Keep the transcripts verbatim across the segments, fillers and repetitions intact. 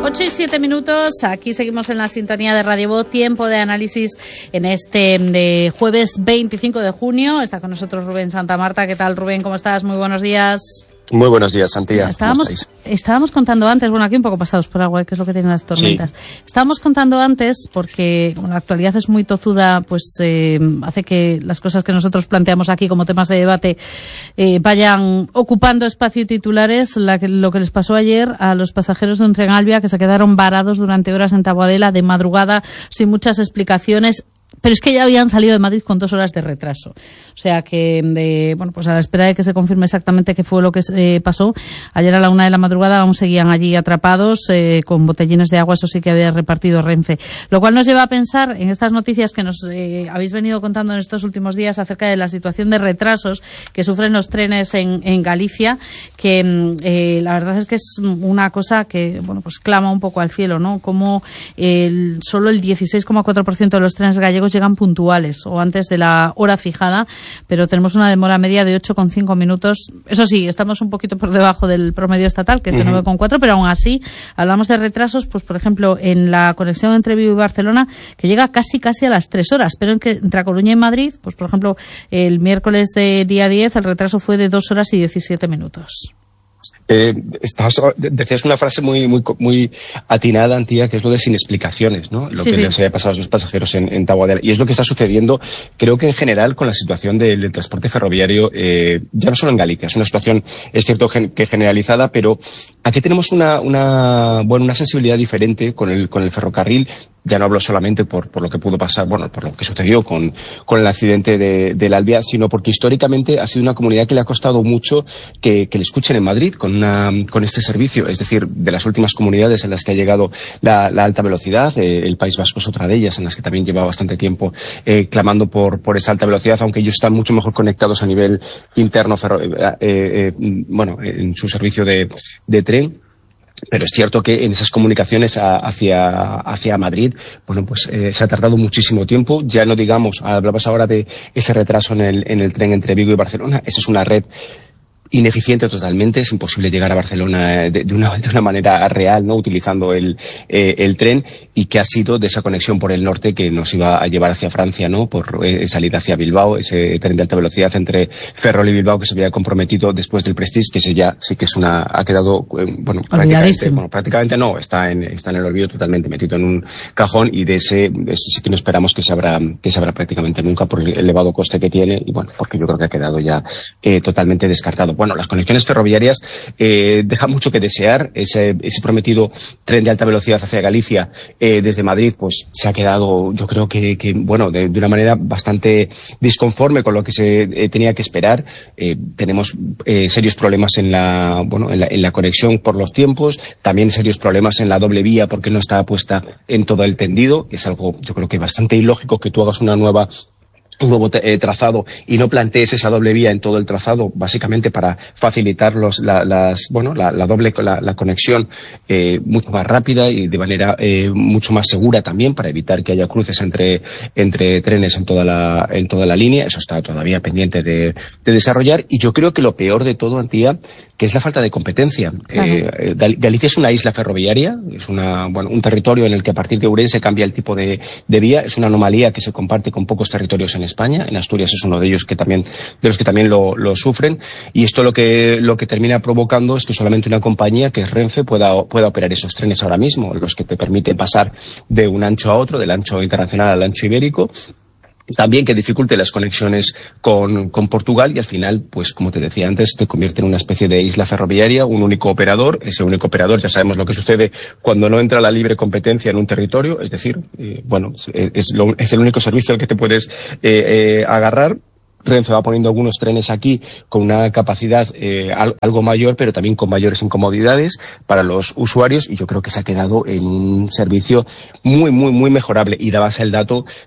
ocho y siete minutos, aquí seguimos en la sintonía de Radio Voz, tiempo de análisis en este de jueves veinticinco de junio. Está con nosotros Rubén Santamarta. ¿Qué tal, Rubén? ¿Cómo estás? Muy buenos días. Muy buenos días, Santía. Estábamos, estábamos contando antes, bueno, aquí un poco pasados por agua, que es lo que tienen las tormentas. Sí. Estábamos contando antes, porque como la actualidad es muy tozuda, pues eh, hace que las cosas que nosotros planteamos aquí como temas de debate eh, vayan ocupando espacio y titulares. La que, lo que les pasó ayer a los pasajeros de un tren Alvia, que se quedaron varados durante horas en Taboadela de madrugada sin muchas explicaciones. Pero es que ya habían salido de Madrid con dos horas de retraso. O sea que, de, bueno, pues a la espera de que se confirme exactamente qué fue lo que eh, pasó, ayer a la una de la madrugada aún seguían allí atrapados, eh, con botellines de agua, eso sí que había repartido Renfe. Lo cual nos lleva a pensar en estas noticias que nos eh, habéis venido contando en estos últimos días acerca de la situación de retrasos que sufren los trenes en, en Galicia, que eh, la verdad es que es una cosa que, bueno, pues clama un poco al cielo, ¿no? Como el, solo el dieciséis coma cuatro por ciento de los trenes gallegos llegan puntuales o antes de la hora fijada, pero tenemos una demora media de ocho coma cinco minutos. Eso sí, estamos un poquito por debajo del promedio estatal, que es de uh-huh. nueve coma cuatro, pero aún así hablamos de retrasos, pues por ejemplo, en la conexión entre Vigo y Barcelona, que llega casi casi a las tres horas, pero en que entre A Coruña y Madrid, pues por ejemplo, el miércoles de día diez el retraso fue de dos horas y diecisiete minutos. Eh, estabas, decías una frase muy muy muy atinada, Antía, que es lo de sin explicaciones, ¿no? Lo sí, que sí. les había pasado a los pasajeros en, en Taboadela. Y es lo que está sucediendo, creo que en general, con la situación del, del transporte ferroviario, eh, ya no solo en Galicia. Es una situación, es cierto gen, que generalizada, pero aquí tenemos una, una, bueno, una sensibilidad diferente con el, con el ferrocarril. Ya no hablo solamente por, por lo que pudo pasar, bueno, por lo que sucedió con, con el accidente de, del Alvia, sino porque históricamente ha sido una comunidad que le ha costado mucho que, que le escuchen en Madrid con una, con este servicio. Es decir, de las últimas comunidades en las que ha llegado la, la alta velocidad, eh, el País Vasco es otra de ellas, en las que también lleva bastante tiempo eh, clamando por, por esa alta velocidad, aunque ellos están mucho mejor conectados a nivel interno, ferro, eh, eh, bueno, en su servicio de, de tren. Pero es cierto que en esas comunicaciones a, hacia, hacia Madrid, bueno, pues eh, se ha tardado muchísimo tiempo. Ya no digamos, hablabas ahora de ese retraso en el, en el tren entre Vigo y Barcelona. Esa es una red ineficiente totalmente, es imposible llegar a Barcelona de, de, una, de una manera real, ¿no? Utilizando el, eh, el tren, y que ha sido de esa conexión por el norte que nos iba a llevar hacia Francia, ¿no? Por eh, salir hacia Bilbao, ese tren de alta velocidad entre Ferrol y Bilbao que se había comprometido después del Prestige, que ese ya sí que es una, ha quedado, eh, bueno, prácticamente, bueno, prácticamente no, está en, está en el olvido totalmente, metido en un cajón, y de ese, de ese sí que no esperamos que se abra, que se abra prácticamente nunca por el elevado coste que tiene, y bueno, porque yo creo que ha quedado ya eh, totalmente descartado. Bueno, las conexiones ferroviarias eh, dejan mucho que desear. Ese, ese prometido tren de alta velocidad hacia Galicia eh, desde Madrid, pues se ha quedado, yo creo que, que bueno, de, de una manera bastante disconforme con lo que se eh, tenía que esperar. Eh, tenemos eh, serios problemas en la, bueno, en la, en la conexión por los tiempos, también serios problemas en la doble vía porque no está puesta en todo el tendido. Es algo, yo creo que bastante ilógico que tú hagas una nueva un nuevo eh, trazado y no plantees esa doble vía en todo el trazado, básicamente para facilitar los, la, las, bueno, la, la doble, la, la conexión eh, mucho más rápida y de manera eh, mucho más segura también, para evitar que haya cruces entre, entre trenes en toda la, en toda la línea. Eso está todavía pendiente de, de desarrollar. Y yo creo que lo peor de todo, Antía, que es la falta de competencia. Claro. Eh, Galicia es una isla ferroviaria, es una, bueno, un territorio en el que a partir de Ourense cambia el tipo de, de vía. Es una anomalía que se comparte con pocos territorios en España. En Asturias es uno de ellos que también, de los que también lo, lo sufren. Y esto lo que, lo que termina provocando es que solamente una compañía, que es Renfe, pueda, pueda operar esos trenes ahora mismo, los que te permiten pasar de un ancho a otro, del ancho internacional al ancho ibérico. También que dificulte las conexiones con, con Portugal, y al final, pues como te decía antes, te convierte en una especie de isla ferroviaria, un único operador. Ese único operador, ya sabemos lo que sucede cuando no entra la libre competencia en un territorio, es decir, eh, bueno, es, es, lo, es el único servicio al que te puedes eh, eh, agarrar. Renfe va poniendo algunos trenes aquí con una capacidad eh, algo mayor, pero también con mayores incomodidades para los usuarios, y yo creo que se ha quedado en un servicio muy, muy, muy mejorable. Y dabas el dato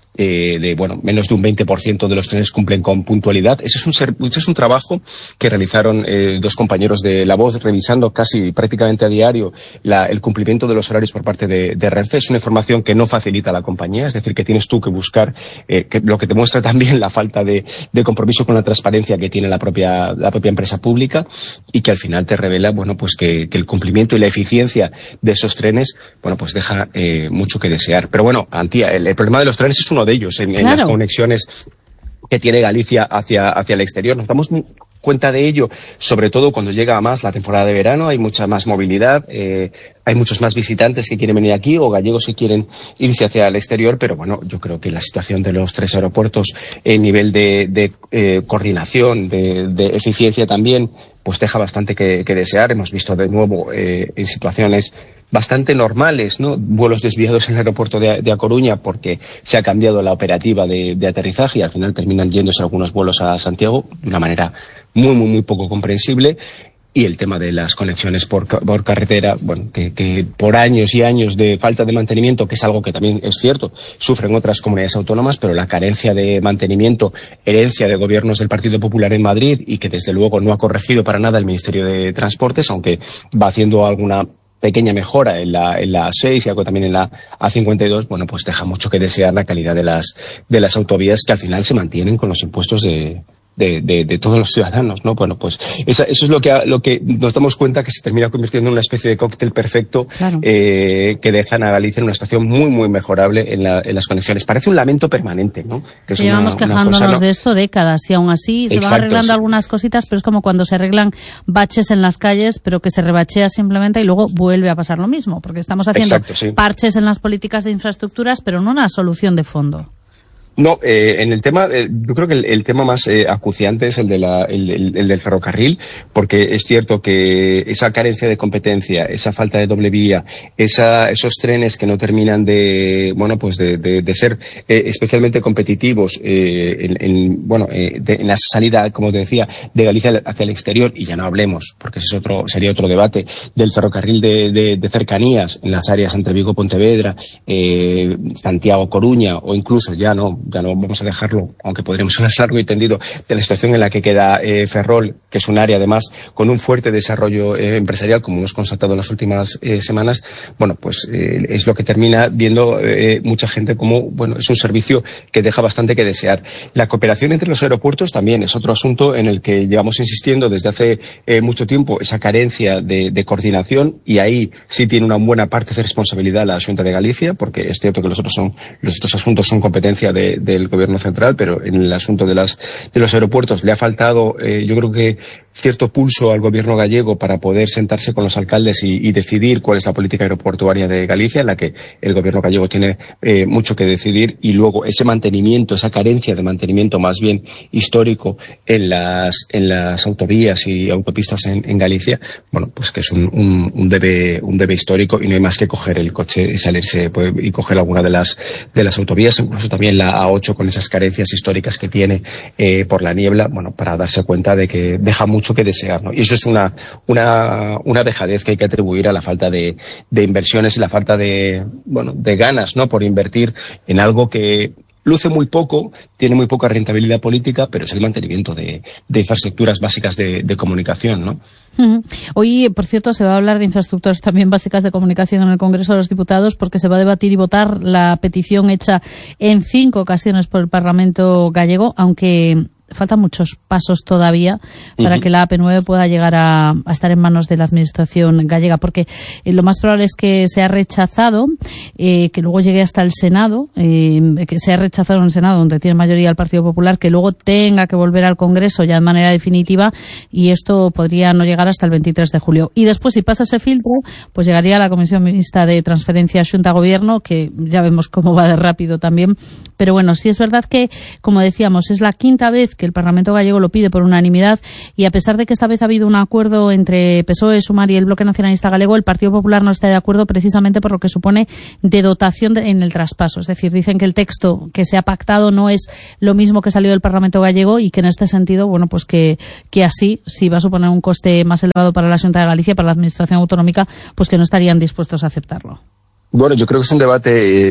eh, de, bueno, menos de un veinte por ciento de los trenes cumplen con puntualidad. Ese es un, ser, ese es un trabajo que realizaron eh, dos compañeros de La Voz, revisando casi prácticamente a diario la, el cumplimiento de los horarios por parte de, de Renfe. Es una información que no facilita a la compañía, es decir, que tienes tú que buscar, eh, que, lo que te muestra también la falta de, de compromiso con la transparencia que tiene la propia, la propia empresa pública, y que al final te revela, bueno, pues que, que el cumplimiento y la eficiencia de esos trenes, bueno, pues deja eh, mucho que desear. Pero bueno, Antía, el, el problema de los trenes es uno de ellos, en, claro. en las conexiones que tiene Galicia hacia, hacia el exterior. Nos damos cuenta de ello, sobre todo cuando llega más la temporada de verano, hay mucha más movilidad, eh, hay muchos más visitantes que quieren venir aquí o gallegos que quieren irse hacia el exterior, pero bueno, yo creo que la situación de los tres aeropuertos, el nivel de, de eh, coordinación, de, de eficiencia también, pues deja bastante que, que desear. Hemos visto de nuevo eh, en situaciones bastante normales, ¿no? Vuelos desviados en el aeropuerto de, de A Coruña porque se ha cambiado la operativa de, de aterrizaje y al final terminan yéndose algunos vuelos a Santiago de una manera muy, muy, muy poco comprensible. Y el tema de las conexiones por, por carretera, bueno, que, que por años y años de falta de mantenimiento, que es algo que también es cierto, sufren otras comunidades autónomas, pero la carencia de mantenimiento, herencia de gobiernos del Partido Popular en Madrid y que desde luego no ha corregido para nada el Ministerio de Transportes, aunque va haciendo alguna pequeña mejora en la, en la A seis y algo también en la A cincuenta y dos, bueno, pues deja mucho que desear la calidad de las, de las autovías que al final se mantienen con los impuestos de, De, de, de todos los ciudadanos, ¿no? Bueno, pues esa, eso es lo que, lo que nos damos cuenta que se termina convirtiendo en una especie de cóctel perfecto, claro. eh, que dejan a Galicia en una situación muy, muy mejorable en, la, en las conexiones. Parece un lamento permanente, ¿no? Que es llevamos una, quejándonos una cosa, ¿no? de esto décadas y aún así se Exacto, van arreglando sí. algunas cositas, pero es como cuando se arreglan baches en las calles, pero que se rebachea simplemente y luego vuelve a pasar lo mismo, porque estamos haciendo Exacto, sí. parches en las políticas de infraestructuras, pero no una solución de fondo. No, eh, en el tema, eh, yo creo que el, el tema más eh, acuciante es el, de la, el, el, el del ferrocarril, porque es cierto que esa carencia de competencia, esa falta de doble vía, esa, esos trenes que no terminan de, bueno, pues de, de, de ser eh, especialmente competitivos, eh, en, en, bueno, eh, de, en la salida, como te decía, de Galicia hacia el exterior, y ya no hablemos, porque ese es otro, sería otro debate, del ferrocarril de, de, de cercanías en las áreas entre Vigo, Pontevedra, eh, Santiago, Coruña, o incluso ya no, ya no vamos a dejarlo, aunque podríamos hablar largo y tendido de la situación en la que queda eh, Ferrol, que es un área además con un fuerte desarrollo eh, empresarial, como hemos constatado en las últimas eh, semanas. Bueno, pues eh, es lo que termina viendo eh, mucha gente como, bueno, es un servicio que deja bastante que desear. La cooperación entre los aeropuertos también es otro asunto en el que llevamos insistiendo desde hace eh, mucho tiempo, esa carencia de, de coordinación, y ahí sí tiene una buena parte de responsabilidad la Xunta de Galicia, porque es cierto que los otros son, los otros asuntos son competencia de del gobierno central, pero en el asunto de las de los aeropuertos le ha faltado, eh, yo creo que cierto pulso al gobierno gallego para poder sentarse con los alcaldes y, y decidir cuál es la política aeroportuaria de Galicia, en la que el gobierno gallego tiene eh, mucho que decidir, y luego ese mantenimiento, esa carencia de mantenimiento más bien histórico en las en las autovías y autopistas en, en Galicia, bueno, pues que es un, un, un debe un debe histórico, y no hay más que coger el coche y salirse pues, y coger alguna de las de las autovías, incluso también la A ocho con esas carencias históricas que tiene eh, por la niebla, bueno, para darse cuenta de que deja mucho que desear, ¿no? Y eso es una una una dejadez que hay que atribuir a la falta de, de inversiones y la falta de, bueno, de ganas, ¿no?, por invertir en algo que luce muy poco, tiene muy poca rentabilidad política, pero es el mantenimiento de, de infraestructuras básicas de, de comunicación, ¿no? Uh-huh. Hoy, por cierto, se va a hablar de infraestructuras también básicas de comunicación en el Congreso de los Diputados, porque se va a debatir y votar la petición hecha en cinco ocasiones por el Parlamento gallego, aunque faltan muchos pasos todavía para uh-huh. que la A P nueve pueda llegar a, a estar en manos de la Administración gallega, porque eh, lo más probable es que sea rechazado, eh, que luego llegue hasta el Senado, eh, que sea rechazado en el Senado, donde tiene mayoría el Partido Popular, que luego tenga que volver al Congreso ya de manera definitiva, y esto podría no llegar hasta el veintitrés de julio. Y después, si pasa ese filtro, pues llegaría a la Comisión Mixta de Transferencia Xunta-Gobierno, que ya vemos cómo va de rápido también. Pero bueno, sí es verdad que, como decíamos, es la quinta vez que el Parlamento gallego lo pide por unanimidad, y a pesar de que esta vez ha habido un acuerdo entre P S O E, Sumar y el Bloque Nacionalista Galego, el Partido Popular no está de acuerdo precisamente por lo que supone de dotación de, en el traspaso. Es decir, dicen que el texto que se ha pactado no es lo mismo que salió del Parlamento gallego, y que en este sentido, bueno, pues que, que así, si va a suponer un coste más elevado para la Xunta de Galicia, para la Administración Autonómica, pues que no estarían dispuestos a aceptarlo. Bueno, yo creo que es un debate... Eh...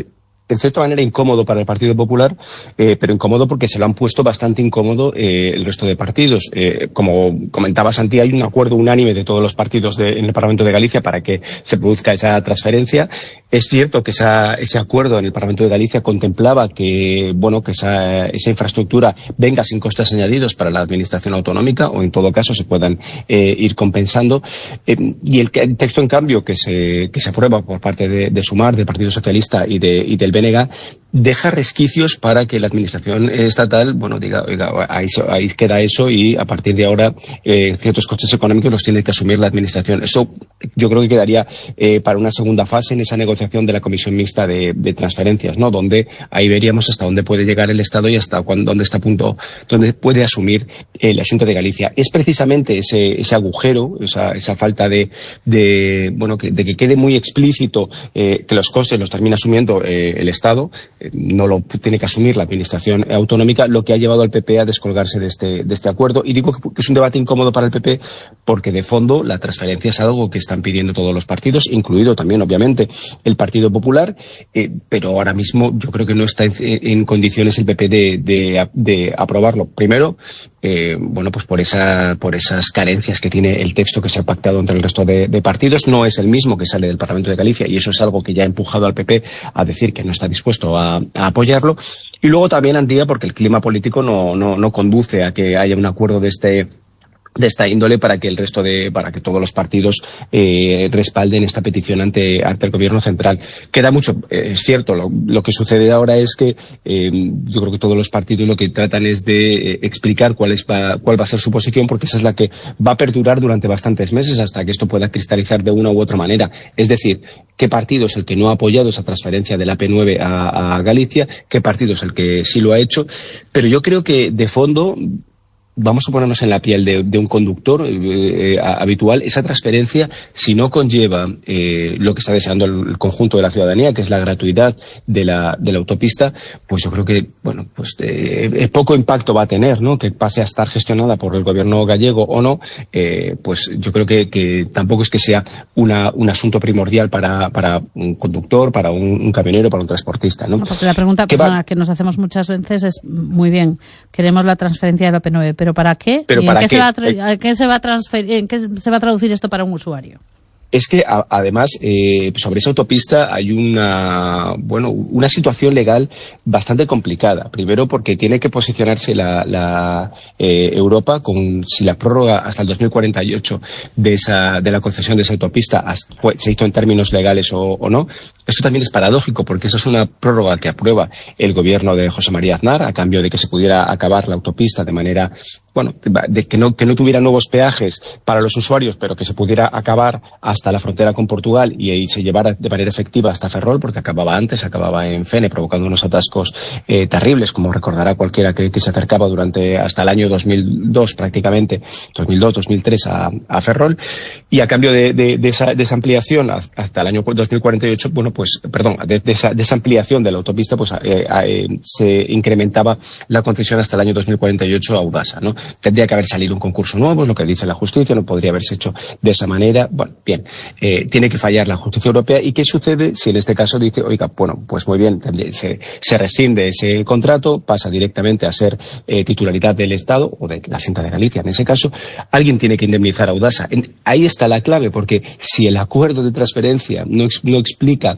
en cierta manera incómodo para el Partido Popular, eh, pero incómodo porque se lo han puesto bastante incómodo eh, el resto de partidos. Eh, como comentaba Santi, hay un acuerdo unánime de todos los partidos de, en el Parlamento de Galicia para que se produzca esa transferencia. Es cierto que esa, ese acuerdo en el Parlamento de Galicia contemplaba que, bueno, que esa, esa infraestructura venga sin costes añadidos para la administración autonómica, o en todo caso se puedan eh, ir compensando. Eh, y el, el texto, en cambio, que se, que se aprueba por parte de, de Sumar, del Partido Socialista y, de, y del B N G, deja resquicios para que la administración estatal, bueno, diga, oiga, ahí, ahí queda eso y a partir de ahora eh, ciertos costes económicos los tiene que asumir la administración. Eso yo creo que quedaría eh, para una segunda fase en esa negociación de la Comisión Mixta de, de Transferencias, ¿no? Donde ahí veríamos hasta dónde puede llegar el Estado y hasta cuándo, dónde está a punto, dónde puede asumir eh, la Xunta de Galicia. Es precisamente ese, ese agujero, esa, esa falta de, de, bueno, que, de que quede muy explícito eh, que los costes los termina asumiendo eh, el Estado, no lo tiene que asumir la administración autonómica, lo que ha llevado al P P a descolgarse de este, de este acuerdo. Y digo que es un debate incómodo para el P P porque, de fondo, la transferencia es algo que están pidiendo todos los partidos, incluido también, obviamente, el Partido Popular, eh, pero ahora mismo yo creo que no está en, en condiciones el P P de, de, de aprobarlo. Primero, eh, bueno, pues por esa, por esas carencias que tiene el texto que se ha pactado entre el resto de, de partidos. No es el mismo que sale del Parlamento de Galicia y eso es algo que ya ha empujado al P P a decir que no está dispuesto a a apoyarlo. Y luego también, Antía, porque el clima político no, no, no conduce a que haya un acuerdo de este de esta índole para que el resto de, para que todos los partidos eh, respalden esta petición ante, ante el gobierno central. Queda mucho, eh, es cierto, lo, lo que sucede ahora es que eh, yo creo que todos los partidos lo que tratan es de eh, explicar cuál es va, cuál va a ser su posición, porque esa es la que va a perdurar durante bastantes meses hasta que esto pueda cristalizar de una u otra manera. Es decir, qué partido es el que no ha apoyado esa transferencia de la P nueve a, a Galicia, qué partido es el que sí lo ha hecho, pero yo creo que de fondo vamos a ponernos en la piel de, de un conductor eh, eh, habitual. Esa transferencia, si no conlleva eh, lo que está deseando el, el conjunto de la ciudadanía, que es la gratuidad de la, de la autopista, pues yo creo que, bueno, pues eh, poco impacto va a tener, ¿no? Que pase a estar gestionada por el gobierno gallego o no, eh, pues yo creo que, que tampoco es que sea una, un asunto primordial para, para un conductor, para un, un camionero, para un transportista, ¿no? No, porque la pregunta perdona, que nos hacemos muchas veces es, muy bien, queremos la transferencia de la P nueve, pero ¿Pero para qué? ¿Pero ¿Y para en qué, qué? Se va a tra- ¿qué se va a transferir, en qué se va a traducir esto para un usuario? Es que a, además eh, sobre esa autopista hay una bueno una situación legal bastante complicada. Primero porque tiene que posicionarse la, la eh, Europa con si la prórroga hasta el dos mil cuarenta y ocho de esa de la concesión de esa autopista se hizo en términos legales o, o no. Eso también es paradójico porque eso es una prórroga que aprueba el gobierno de José María Aznar a cambio de que se pudiera acabar la autopista de manera bueno de que no que no tuviera nuevos peajes para los usuarios, pero que se pudiera acabar hasta la frontera con Portugal y ahí se llevara de manera efectiva hasta Ferrol, porque acababa antes, acababa en Fene, provocando unos atascos eh, terribles, como recordará cualquiera que, que se acercaba durante hasta el año dos mil dos prácticamente, dos mil dos, dos mil tres a, a Ferrol, y a cambio de, de, de, esa, de esa ampliación hasta el año dos mil cuarenta y ocho, bueno, pues, perdón, de, de, esa, de esa ampliación de la autopista, pues eh, eh, se incrementaba la concesión hasta el año dos mil cuarenta y ocho a Audasa, ¿no? Tendría que haber salido un concurso nuevo, es lo que dice la justicia, no podría haberse hecho de esa manera. Bueno, bien. Eh, tiene que fallar la justicia europea. ¿Y qué sucede si en este caso dice, oiga, bueno, pues muy bien, se, se rescinde ese contrato, pasa directamente a ser eh, titularidad del Estado o de la Xunta de Galicia en ese caso? Alguien tiene que indemnizar a Audasa. En, ahí está la clave, porque si el acuerdo de transferencia no, no explica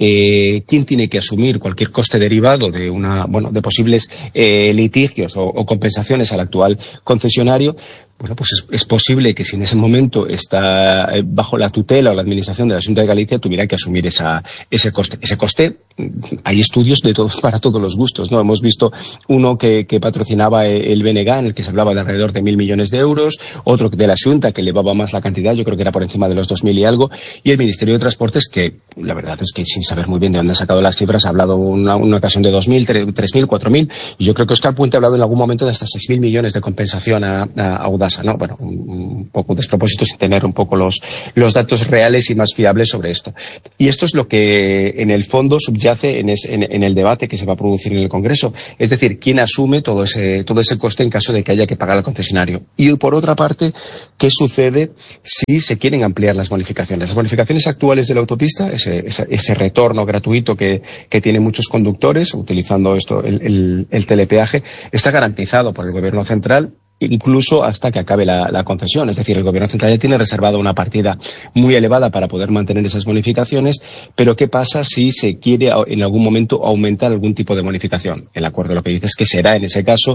eh, quién tiene que asumir cualquier coste derivado de una, bueno, de posibles eh, litigios o, o compensaciones al actual concesionario, bueno, pues es, es posible que si en ese momento está eh, bajo la tutela o la administración de la Xunta de Galicia tuviera que asumir esa, ese coste. Ese coste, hay estudios de todos para todos los gustos, ¿no? Hemos visto uno que, que patrocinaba el B N G, en el que se hablaba de alrededor de mil millones de euros, otro de la Xunta que elevaba más la cantidad, yo creo que era por encima de los dos mil y algo, y el Ministerio de Transportes que, la verdad es que sin saber muy bien de dónde ha sacado las cifras, ha hablado una, una ocasión de dos mil, tres mil, cuatro mil, y yo creo que Óscar Puente ha hablado en algún momento de hasta seis mil millones de compensación a, a Audasa. pasa, ¿no? Bueno, un, un poco despropósito sin tener un poco los, los datos reales y más fiables sobre esto. Y esto es lo que en el fondo subyace en, es, en, en el debate que se va a producir en el Congreso. Es decir, ¿quién asume todo ese, todo ese coste en caso de que haya que pagar al concesionario? Y por otra parte, ¿qué sucede si se quieren ampliar las bonificaciones? Las bonificaciones actuales de la autopista, ese, ese, ese retorno gratuito que, que tienen muchos conductores utilizando esto, el, el, el telepeaje, está garantizado por el Gobierno central, incluso hasta que acabe la, la concesión. Es decir, el Gobierno central ya tiene reservada una partida muy elevada para poder mantener esas bonificaciones, pero ¿qué pasa si se quiere en algún momento aumentar algún tipo de bonificación? El acuerdo lo que dice es que será en ese caso,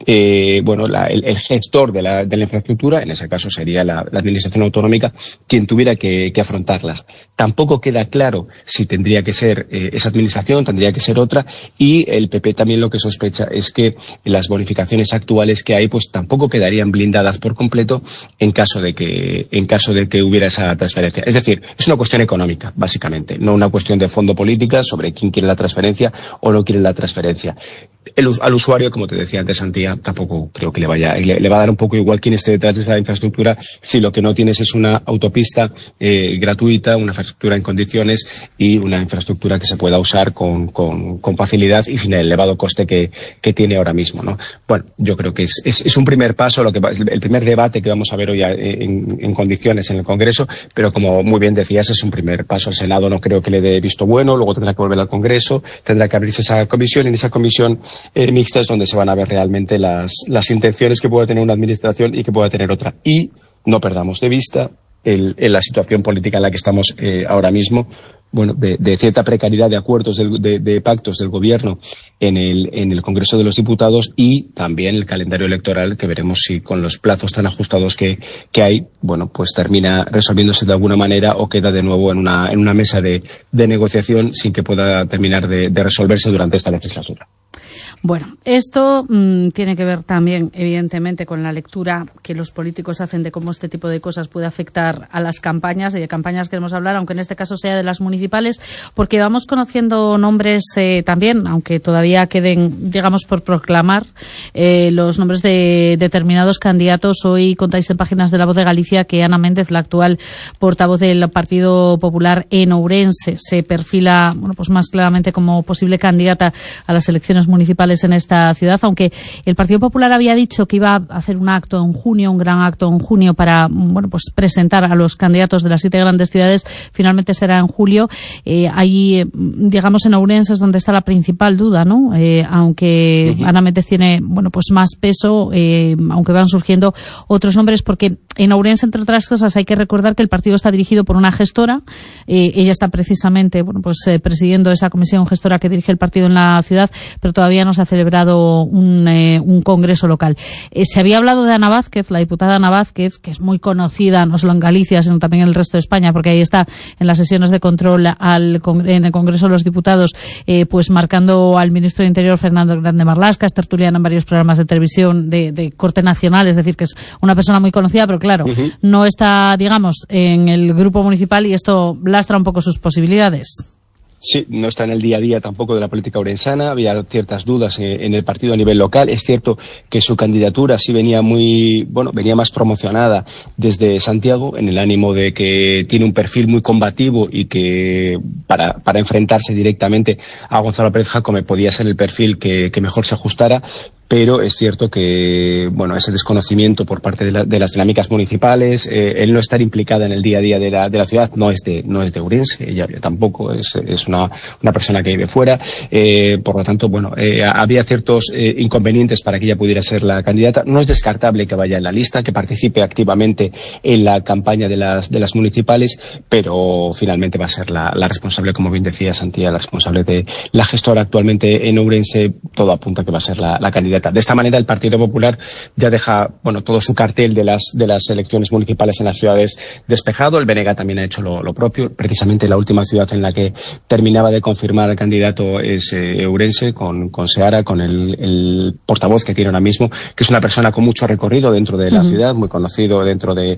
eh, bueno, la, el, el gestor de la, de la infraestructura, en ese caso sería la, la Administración Autonómica, quien tuviera que, que afrontarlas. Tampoco queda claro si tendría que ser eh, esa Administración, tendría que ser otra, y el P P también lo que sospecha es que las bonificaciones actuales que hay, pues tampoco Tampoco quedarían blindadas por completo en caso de que en caso de que hubiera esa transferencia. Es decir, es una cuestión económica, básicamente, no una cuestión de fondo política sobre quién quiere la transferencia o no quiere la transferencia. El, al usuario, como te decía antes, Antía, tampoco creo que le vaya, le, le va a dar un poco igual quién esté detrás de esa infraestructura si lo que no tienes es una autopista eh, gratuita, una infraestructura en condiciones y una infraestructura que se pueda usar con, con, con facilidad y sin el elevado coste que, que tiene ahora mismo, ¿no? Bueno, yo creo que es, es, es un primer paso, lo que el primer debate que vamos a ver hoy en, en condiciones en el Congreso, pero como muy bien decías, es un primer paso. El Senado no creo que le dé visto bueno, luego tendrá que volver al Congreso, tendrá que abrirse esa comisión y en esa comisión Eh, mixtas donde se van a ver realmente las, las intenciones que pueda tener una administración y que pueda tener otra. Y no perdamos de vista el, el, la situación política en la que estamos eh, ahora mismo, bueno, de, de cierta precariedad de acuerdos, del, de, de pactos del Gobierno en el, en el Congreso de los Diputados y también el calendario electoral, que veremos si con los plazos tan ajustados que, que hay, bueno, pues termina resolviéndose de alguna manera o queda de nuevo en una, en una mesa de, de negociación sin que pueda terminar de, de resolverse durante esta legislatura. Bueno, esto mmm, tiene que ver también, evidentemente, con la lectura que los políticos hacen de cómo este tipo de cosas puede afectar a las campañas, y de campañas queremos hablar, aunque en este caso sea de las municipales, porque vamos conociendo nombres eh, también, aunque todavía queden, digamos, por proclamar, eh, los nombres de determinados candidatos. Hoy contáis en páginas de La Voz de Galicia que Ana Méndez, la actual portavoz del Partido Popular en Ourense, se perfila, bueno, pues más claramente como posible candidata a las elecciones municipales en esta ciudad, aunque el Partido Popular había dicho que iba a hacer un acto en junio, un gran acto en junio para, bueno, pues presentar a los candidatos de las siete grandes ciudades. Finalmente será en julio. Eh, ahí, digamos, en Ourense es donde está la principal duda, ¿no? Eh, aunque uh-huh. Ana Méndez tiene, bueno, pues más peso, eh, aunque van surgiendo otros nombres, porque en Ourense, entre otras cosas, hay que recordar que el partido está dirigido por una gestora. Eh, ella está precisamente, bueno, pues eh, presidiendo esa comisión gestora que dirige el partido en la ciudad, pero todavía no se ha celebrado un, eh, un congreso local. Eh, se había hablado de Ana Vázquez, la diputada Ana Vázquez, que es muy conocida no solo en Galicia, sino también en el resto de España, porque ahí está en las sesiones de control al en el Congreso de los Diputados, eh, pues marcando al ministro de Interior, Fernando Grande Marlaska. Es tertuliana en varios programas de televisión de, de corte nacional, es decir, que es una persona muy conocida, pero claro, uh-huh. no está, digamos, en el grupo municipal y esto lastra un poco sus posibilidades. Sí, no está en el día a día tampoco de la política orensana. Había ciertas dudas en el partido a nivel local. Es cierto que su candidatura sí venía muy, bueno, venía más promocionada desde Santiago, en el ánimo de que tiene un perfil muy combativo y que para, para enfrentarse directamente a Gonzalo Pérez Jácome podía ser el perfil que, que mejor se ajustara. Pero es cierto que, bueno, ese desconocimiento por parte de, la, de las dinámicas municipales, eh, el no estar implicada en el día a día de la, de la ciudad, no es de, no es de Ourense, ella tampoco es, es una, una persona que vive fuera, eh, por lo tanto, bueno, eh, había ciertos eh, inconvenientes para que ella pudiera ser la candidata. No es descartable que vaya en la lista, que participe activamente en la campaña de las, de las municipales, pero finalmente va a ser la, la responsable, como bien decía Santía, la responsable de la gestora actualmente en Ourense. Todo apunta a que va a ser la, la candidata. De esta manera, el Partido Popular ya deja, bueno, todo su cartel de las, de las elecciones municipales en las ciudades despejado. El B N G también ha hecho lo, lo propio. Precisamente la última ciudad en la que terminaba de confirmar al candidato es eh, Ourense, con, con Seara, con el, el portavoz que tiene ahora mismo, que es una persona con mucho recorrido dentro de la uh-huh. ciudad, muy conocido dentro de,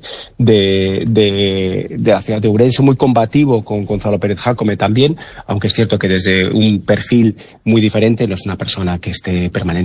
de, de, de la ciudad de Ourense, muy combativo con Gonzalo Pérez Jácome también, aunque es cierto que desde un perfil muy diferente, no es una persona que esté permanentemente como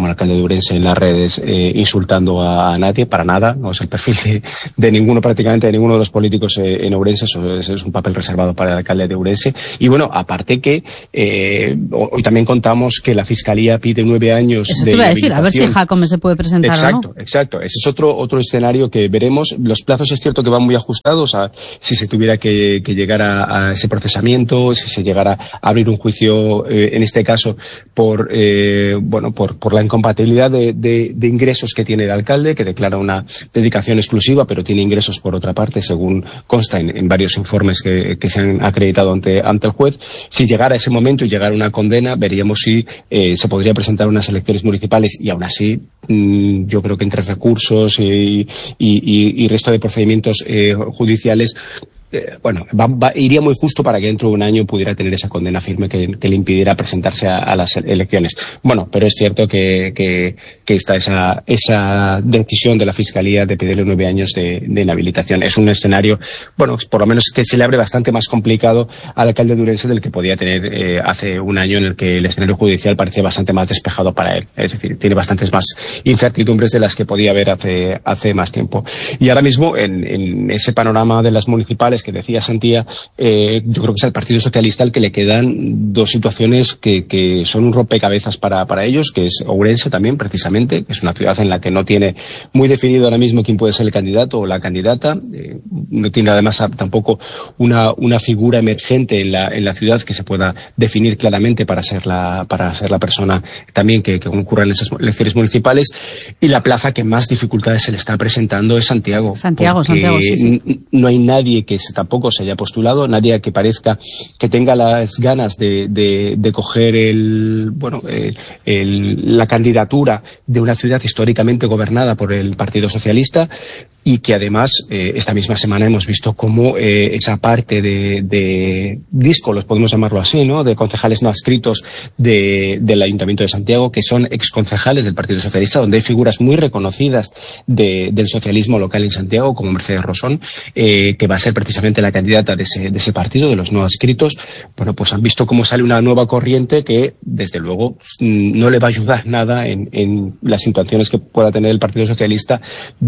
como alcalde de Ourense en las redes eh, insultando a, a nadie, para nada, no es el perfil de, de ninguno, prácticamente de ninguno de los políticos eh, en Ourense, eso es, es un papel reservado para el alcalde de Ourense. Y bueno, aparte que eh, hoy también contamos que la Fiscalía pide nueve años eso de te iba a decir, a ver si Jacome se puede presentar exacto, o no. Exacto, ese es otro, otro escenario que veremos. Los plazos es cierto que van muy ajustados a si se tuviera que, que llegar a, a ese procesamiento, si se llegara a abrir un juicio, eh, en este caso, por eh, bueno por, por la incompatibilidad de, de, de ingresos que tiene el alcalde, que declara una dedicación exclusiva, pero tiene ingresos por otra parte, según consta en, en varios informes que, que se han acreditado ante, ante el juez. Si llegara ese momento y llegara una condena, veríamos si eh, se podría presentar unas elecciones municipales, y aún así mmm, yo creo que entre recursos y, y, y, y resto de procedimientos eh, judiciales, Eh, bueno, va, va, iría muy justo para que dentro de un año pudiera tener esa condena firme que, que le impidiera presentarse a, a las elecciones. Bueno, pero es cierto que, que, que está esa, esa decisión de la Fiscalía de pedirle nueve años de, de inhabilitación. Es un escenario, bueno, por lo menos que se le abre bastante más complicado al alcalde de Ourense del que podía tener eh, hace un año, en el que el escenario judicial parecía bastante más despejado para él. Es decir, tiene bastantes más incertidumbres de las que podía haber hace, hace más tiempo. Y ahora mismo, en, en ese panorama de las municipales que decía Santía, eh, yo creo que es al Partido Socialista el que le quedan dos situaciones que, que son un rompecabezas para, para ellos, que es Ourense también, precisamente, que es una ciudad en la que no tiene muy definido ahora mismo quién puede ser el candidato o la candidata, eh, no tiene además tampoco una, una figura emergente en la, en la ciudad que se pueda definir claramente para ser la, para ser la persona también que, que concurra en esas elecciones municipales, y la plaza que más dificultades se le está presentando es Santiago. Santiago, Santiago, sí, sí. No hay nadie que tampoco se haya postulado, nadie que parezca que tenga las ganas de, de, de coger el, bueno, el, el, la candidatura de una ciudad históricamente gobernada por el Partido Socialista, y que además eh, esta misma semana hemos visto cómo eh, esa parte de, de disco, los podemos llamarlo así, ¿no?, de concejales no adscritos de, del Ayuntamiento de Santiago, que son exconcejales del Partido Socialista, donde hay figuras muy reconocidas de, del socialismo local en Santiago, como Mercedes Rosón, eh, que va a ser precisamente la candidata de ese, de ese partido, de los no adscritos. Bueno, pues han visto cómo sale una nueva corriente que, desde luego, no le va a ayudar nada en, en las intenciones que pueda tener el Partido Socialista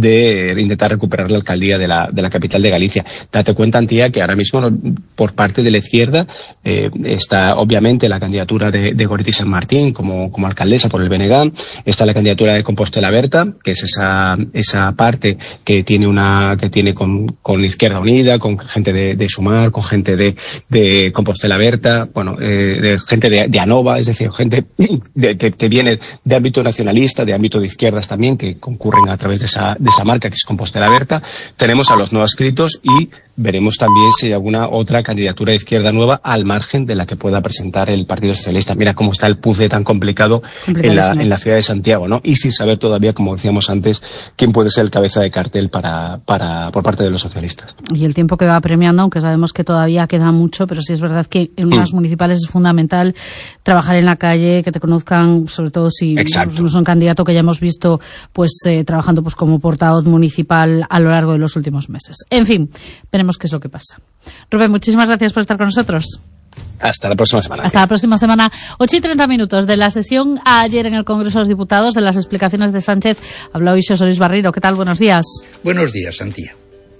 de intentar recuperar la alcaldía de la, de la capital de Galicia. Date cuenta, Antía, que ahora mismo por parte de la izquierda eh, está obviamente la candidatura de, de Goretti San Martín como, como alcaldesa por el B N G, está la candidatura de Compostela Berta, que es esa, esa parte que tiene una, que tiene con, con Izquierda Unida, con gente de, de Sumar, con gente de, de Compostela Berta, bueno, eh, de gente de, de Anova, es decir, gente de, que, que viene de ámbito nacionalista, de ámbito de izquierdas también, que concurren a través de esa, de esa marca que es Compostela Berta. Tenemos a los no adscritos y veremos también si hay alguna otra candidatura de izquierda nueva al margen de la que pueda presentar el Partido Socialista. Mira cómo está el puzzle tan complicado en la, en la ciudad de Santiago, ¿no? Y sin saber todavía, como decíamos antes, quién puede ser el cabeza de cartel para, para, por parte de los socialistas. Y el tiempo que va premiando, aunque sabemos que todavía queda mucho, pero sí es verdad que en unas sí. municipales es fundamental trabajar en la calle, que te conozcan, sobre todo si no es un candidato que ya hemos visto pues eh, trabajando pues como portavoz municipal a lo largo de los últimos meses. En fin, veremos qué es lo que pasa. Rubén, muchísimas gracias por estar con nosotros. Hasta la próxima semana. Hasta la próxima semana. ocho y treinta minutos de la sesión ayer en el Congreso de los Diputados, de las explicaciones de Sánchez. Habló hoy Xosé Luis Barriro. ¿Qué tal? Buenos días. Buenos días, Santía.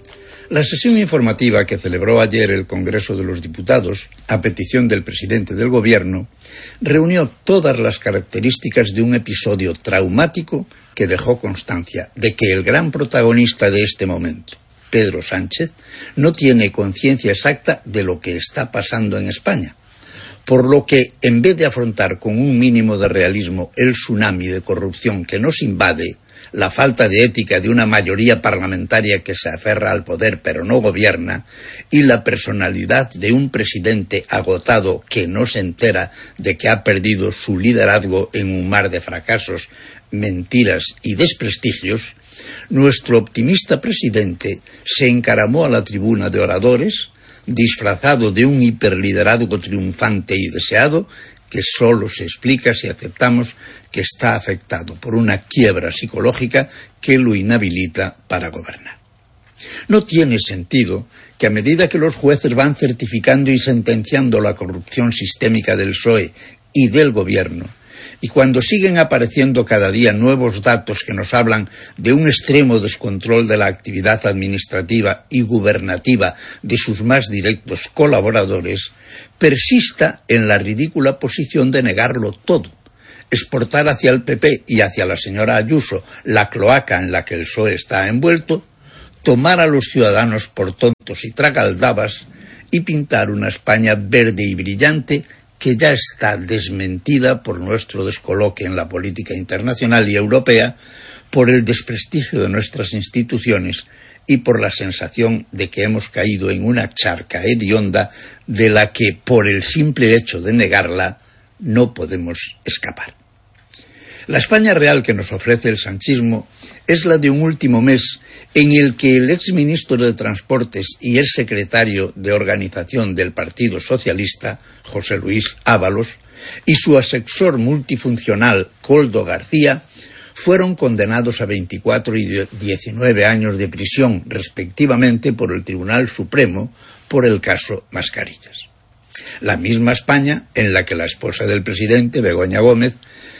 La sesión informativa que celebró ayer el Congreso de los Diputados, a petición del presidente del Gobierno, reunió todas las características de un episodio traumático que dejó constancia de que el gran protagonista de este momento, Pedro Sánchez, no tiene conciencia exacta de lo que está pasando en España, por lo que, en vez de afrontar con un mínimo de realismo el tsunami de corrupción que nos invade, la falta de ética de una mayoría parlamentaria que se aferra al poder pero no gobierna, y la personalidad de un presidente agotado que no se entera de que ha perdido su liderazgo en un mar de fracasos, mentiras y desprestigios, nuestro optimista presidente se encaramó a la tribuna de oradores, disfrazado de un hiperliderazgo triunfante y deseado, que solo se explica si aceptamos que está afectado por una quiebra psicológica que lo inhabilita para gobernar. No tiene sentido que a medida que los jueces van certificando y sentenciando la corrupción sistémica del P S O E y del Gobierno, Y cuando siguen apareciendo cada día nuevos datos que nos hablan de un extremo descontrol de la actividad administrativa y gubernativa de sus más directos colaboradores, persista en la ridícula posición de negarlo todo, exportar hacia el P P y hacia la señora Ayuso la cloaca en la que el P S O E está envuelto, tomar a los ciudadanos por tontos y tragaldabas y pintar una España verde y brillante que ya está desmentida por nuestro descoloque en la política internacional y europea, por el desprestigio de nuestras instituciones y por la sensación de que hemos caído en una charca hedionda de la que, por el simple hecho de negarla, no podemos escapar. La España real que nos ofrece el sanchismo es la de un último mes en el que el exministro de Transportes y el secretario de Organización del Partido Socialista, José Luis Ábalos, y su asesor multifuncional, Koldo García, fueron condenados a veinticuatro y diecinueve años de prisión, respectivamente, por el Tribunal Supremo por el caso Mascarillas. La misma España en la que la esposa del presidente, Begoña Gómez,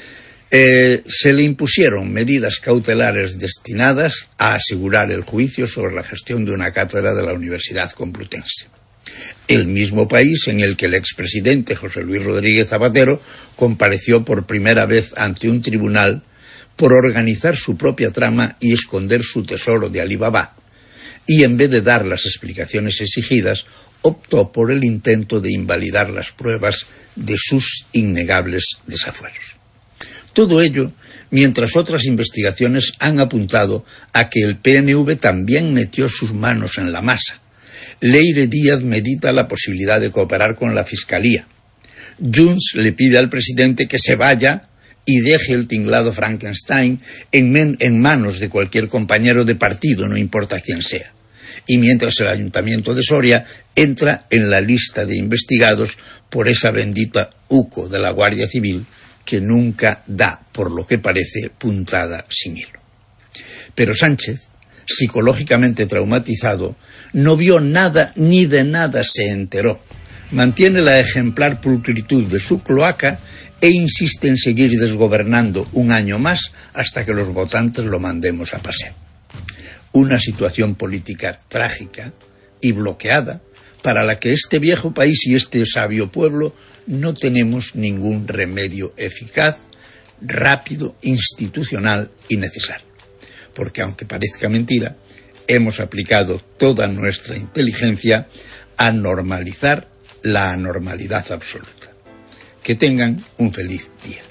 Eh, se le impusieron medidas cautelares destinadas a asegurar el juicio sobre la gestión de una cátedra de la Universidad Complutense. El mismo país en el que el expresidente José Luis Rodríguez Zapatero compareció por primera vez ante un tribunal por organizar su propia trama y esconder su tesoro de Alibaba, y en vez de dar las explicaciones exigidas, optó por el intento de invalidar las pruebas de sus innegables desafueros. Todo ello mientras otras investigaciones han apuntado a que el P N V también metió sus manos en la masa. Leire Díaz medita la posibilidad de cooperar con la Fiscalía. Junts le pide al presidente que se vaya y deje el tinglado Frankenstein en, men- en manos de cualquier compañero de partido, no importa quién sea. Y mientras el Ayuntamiento de Soria entra en la lista de investigados por esa bendita U C O de la Guardia Civil, que nunca da, por lo que parece, puntada sin hilo. Pero Sánchez, psicológicamente traumatizado, no vio nada ni de nada se enteró. Mantiene la ejemplar pulcritud de su cloaca e insiste en seguir desgobernando un año más hasta que los votantes lo mandemos a paseo. Una situación política trágica y bloqueada para la que este viejo país y este sabio pueblo no tenemos ningún remedio eficaz, rápido, institucional y necesario. Porque aunque parezca mentira, hemos aplicado toda nuestra inteligencia a normalizar la anormalidad absoluta. Que tengan un feliz día.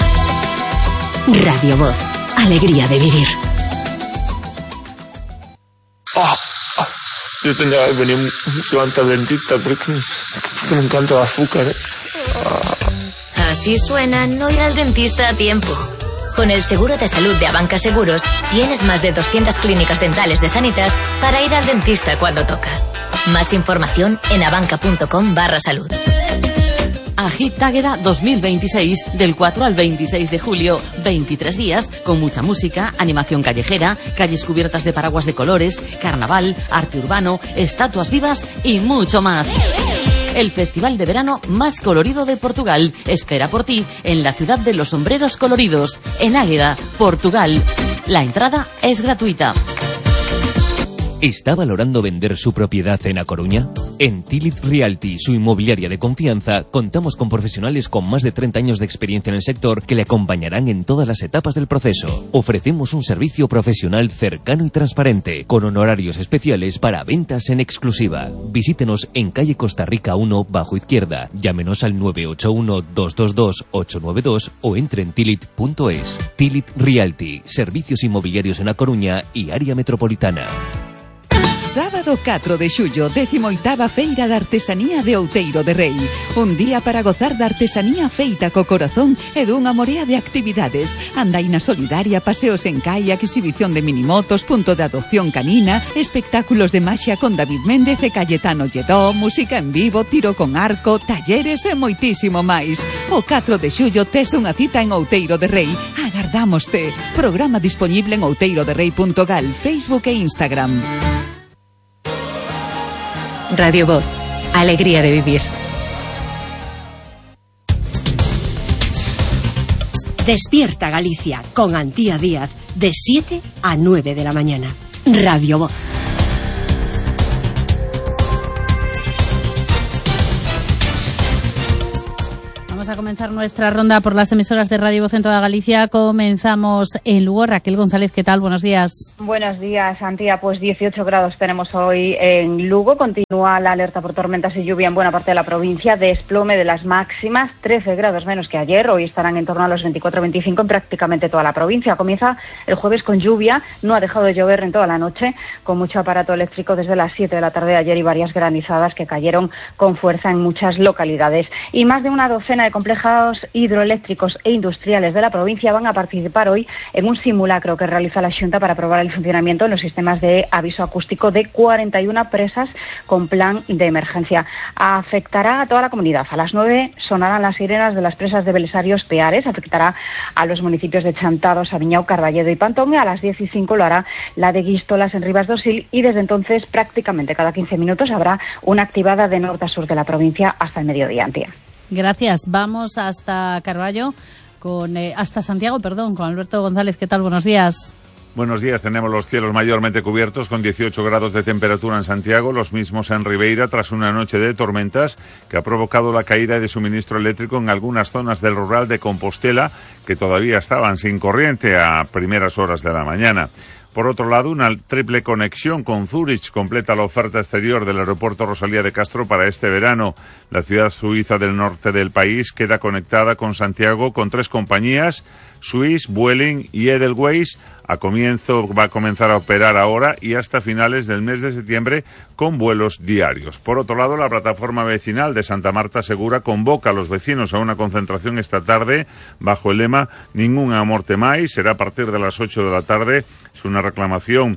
Radio Voz, alegría de vivir. Ah, ah, yo tendría que venir mucho antes al dentista porque, porque me encanta el azúcar, ¿eh? Así suena no ir al dentista a tiempo. Con el seguro de salud de Abanca Seguros tienes más de doscientas clínicas dentales de Sanitas para ir al dentista cuando toca. Más información en abanca.com barra salud. Agit Águeda dos mil veintiséis, del cuatro al veintiséis de julio, veintitrés días, con mucha música, animación callejera, calles cubiertas de paraguas de colores, carnaval, arte urbano, estatuas vivas y mucho más. El festival de verano más colorido de Portugal espera por ti en la ciudad de los sombreros coloridos, en Águeda, Portugal. La entrada es gratuita. ¿Está valorando vender su propiedad en A Coruña? En Tilit Realty, su inmobiliaria de confianza, contamos con profesionales con más de treinta años de experiencia en el sector que le acompañarán en todas las etapas del proceso. Ofrecemos un servicio profesional cercano y transparente, con honorarios especiales para ventas en exclusiva. Visítenos en calle Costa Rica uno, bajo izquierda. Llámenos al nueve ocho uno, dos dos dos, ocho nueve dos o entre en tilit punto es. Tilit Realty, servicios inmobiliarios en A Coruña y área metropolitana. Sábado catro de xullo, décimo oitava Feira de Artesanía de Outeiro de Rei. Un día para gozar da artesanía feita co corazón e dunha morea de actividades. Andaina solidaria, paseos en kayak, exhibición de minimotos, punto de adopción canina, espectáculos de maxia con David Méndez e Cayetano Lledó, música en vivo, tiro con arco, talleres e moitísimo máis. O catro de xullo tes unha cita en Outeiro de Rei. Agardámoste. Programa disponible en outeiro de rei punto gal, Facebook e Instagram. Radio Voz, alegría de vivir. Despierta Galicia con Antía Díaz de siete a nueve de la mañana. Radio Voz. Vamos a comenzar nuestra ronda por las emisoras de Radio Voz en toda Galicia. Comenzamos en Lugo. Raquel González, ¿qué tal? Buenos días. Buenos días, Antía. Pues dieciocho grados tenemos hoy en Lugo. Continúa la alerta por tormentas y lluvia en buena parte de la provincia. Desplome de las máximas, trece grados menos que ayer. Hoy estarán en torno a los veinticuatro veinticinco en prácticamente toda la provincia. Comienza el jueves con lluvia. No ha dejado de llover en toda la noche, con mucho aparato eléctrico desde las siete de la tarde de ayer y varias granizadas que cayeron con fuerza en muchas localidades. Y más de una docena de complejos hidroeléctricos e industriales de la provincia van a participar hoy en un simulacro que realiza la Xunta para probar el funcionamiento en los sistemas de aviso acústico de cuarenta y una presas con plan de emergencia. Afectará a toda la comunidad. A las nueve sonarán las sirenas de las presas de Belesarios Peares. Afectará a los municipios de Chantado, Sabiñao, Carballedo y Pantón. Y a las diez y cinco lo hará la de Guístolas en Ribas do Sil. Y desde entonces, prácticamente cada quince minutos, habrá una activada de norte a sur de la provincia hasta el mediodía, Antía. Gracias. Vamos hasta Carballo, con eh, hasta Santiago, perdón, con Alberto González. ¿Qué tal? Buenos días. Buenos días. Tenemos los cielos mayormente cubiertos con dieciocho grados de temperatura en Santiago, los mismos en Ribeira, tras una noche de tormentas que ha provocado la caída de suministro eléctrico en algunas zonas del rural de Compostela que todavía estaban sin corriente a primeras horas de la mañana. Por otro lado, una triple conexión con Zúrich completa la oferta exterior del aeropuerto Rosalía de Castro para este verano. La ciudad suiza del norte del país queda conectada con Santiago con tres compañías, Swiss, Vueling y Edelweiss. A comienzo va a comenzar a operar ahora y hasta finales del mes de septiembre con vuelos diarios. Por otro lado, la plataforma vecinal de Santa Marta Segura convoca a los vecinos a una concentración esta tarde bajo el lema Ningún amorte máis. Será a partir de las ocho de la tarde. Es una reclamación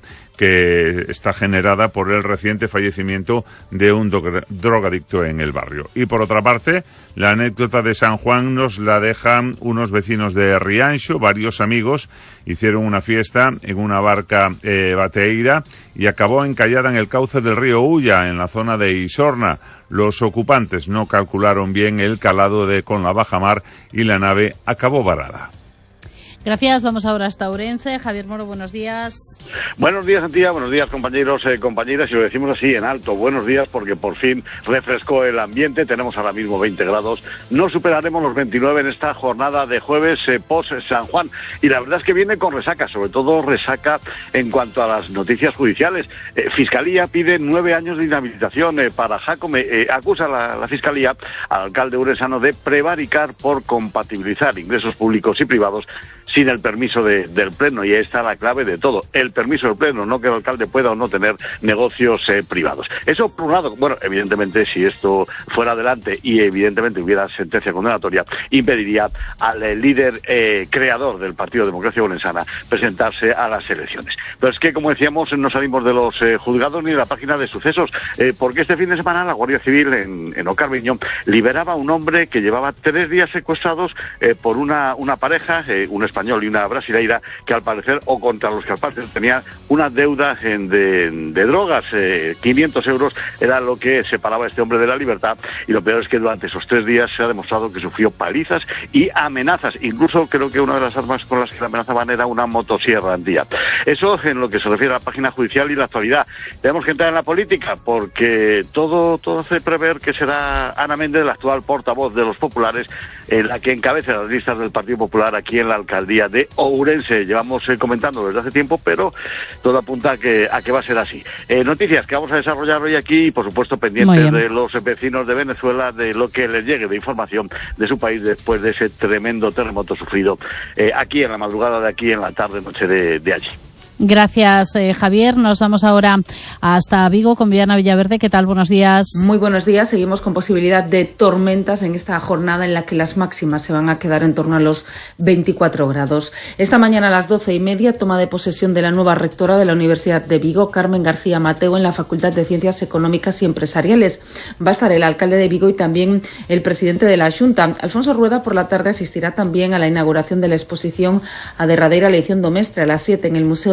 que está generada por el reciente fallecimiento de un drogadicto en el barrio. Y por otra parte, la anécdota de San Juan nos la dejan unos vecinos de Rianxo. Varios amigos hicieron una fiesta en una barca eh, bateeira y acabó encallada en el cauce del río Ulla, en la zona de Isorna. Los ocupantes no calcularon bien el calado de con la bajamar y la nave acabó varada. Gracias. Vamos ahora hasta Ourense. Javier Moro, buenos días. Buenos días, Antía. Buenos días, compañeros, eh, compañeras. Y lo decimos así en alto. Buenos días, porque por fin refrescó el ambiente. Tenemos ahora mismo veinte grados. No superaremos los veintinueve en esta jornada de jueves eh, post San Juan. Y la verdad es que viene con resaca, sobre todo resaca en cuanto a las noticias judiciales. Eh, Fiscalía pide nueve años de inhabilitación eh, para Jacome. Eh, acusa la, la Fiscalía al alcalde urensano de prevaricar por compatibilizar ingresos públicos y privados sin el permiso de, del Pleno, y ahí está la clave de todo, el permiso del Pleno, no que el alcalde pueda o no tener negocios eh, privados. Eso por un lado, bueno, evidentemente si esto fuera adelante y evidentemente hubiera sentencia condenatoria, impediría al eh, líder eh, creador del Partido Democracia Orensana presentarse a las elecciones. Pero es que, como decíamos, no salimos de los eh, juzgados ni de la página de sucesos, eh, porque este fin de semana la Guardia Civil en, en Ocarviño liberaba a un hombre que llevaba tres días secuestrados eh, por una, una pareja, eh, un español y una brasileira, que al parecer, o contra los que al parecer tenían una deuda en, de, de drogas, eh, quinientos euros era lo que separaba a este hombre de la libertad, y lo peor es que durante esos tres días se ha demostrado que sufrió palizas y amenazas, incluso creo que una de las armas con las que la amenazaban era una motosierra antía. Eso en lo que se refiere a la página judicial y la actualidad. Tenemos que entrar en la política, porque todo, todo hace prever que será Ana Méndez, la actual portavoz de los populares, eh, la que encabece las listas del Partido Popular aquí en la alcaldía de Ourense. Llevamos eh, comentando desde hace tiempo, pero todo apunta a que, a que va a ser así. Eh, noticias que vamos a desarrollar hoy aquí y, por supuesto, pendientes de los vecinos de Venezuela, de lo que les llegue de información de su país después de ese tremendo terremoto sufrido eh, aquí en la madrugada de aquí, en la tarde-noche de, de allí. Gracias, eh, Javier. Nos vamos ahora hasta Vigo con Viviana Villaverde. ¿Qué tal? Buenos días. Muy buenos días. Seguimos con posibilidad de tormentas en esta jornada en la que las máximas se van a quedar en torno a los veinticuatro grados. Esta mañana a las doce y media, toma de posesión de la nueva rectora de la Universidad de Vigo, Carmen García Mateo, en la Facultad de Ciencias Económicas y Empresariales. Va a estar el alcalde de Vigo y también el presidente de la Xunta. Alfonso Rueda, por la tarde, asistirá también a la inauguración de la exposición A derradeira elección do mestre a las siete en el Museo de